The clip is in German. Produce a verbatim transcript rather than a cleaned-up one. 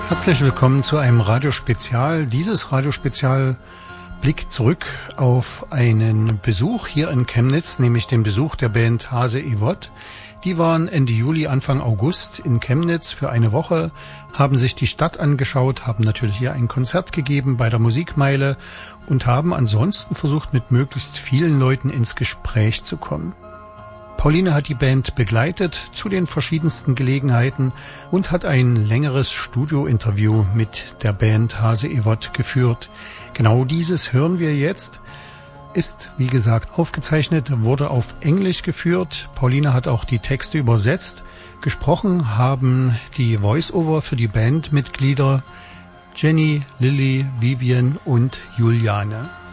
Herzlich willkommen zu einem Radiospezial. Dieses Radiospezial blickt zurück auf einen Besuch hier in Chemnitz, nämlich den Besuch der Band Hase Ewodt. Die waren Ende Juli, Anfang August in Chemnitz für eine Woche, haben sich die Stadt angeschaut, haben natürlich hier ein Konzert gegeben bei der Musikmeile und haben ansonsten versucht, mit möglichst vielen Leuten ins Gespräch zu kommen. Pauline hat die Band begleitet zu den verschiedensten Gelegenheiten und hat ein längeres Studiointerview mit der Band Hase Ewodt geführt. Genau dieses hören wir jetzt. Ist, wie gesagt, aufgezeichnet, wurde auf Englisch geführt. Pauline hat auch die Texte übersetzt. Gesprochen haben die Voice-Over für die Bandmitglieder Jenny, Lilly, Vivian und Juliane.